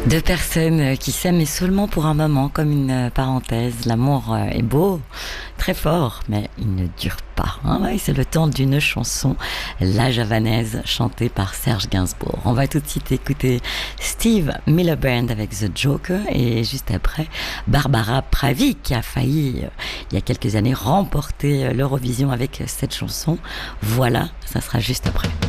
Deux personnes qui s'aiment mais seulement pour un moment, comme une parenthèse. L'amour est beau, très fort, mais il ne dure pas. Hein, ouais, c'est le temps d'une chanson, La Javanaise, chantée par Serge Gainsbourg. On va tout de suite écouter Steve Miller Band avec The Joker et juste après, Barbara Pravi qui a failli, il y a quelques années, remporter l'Eurovision avec cette chanson. Voilà, ça sera juste après.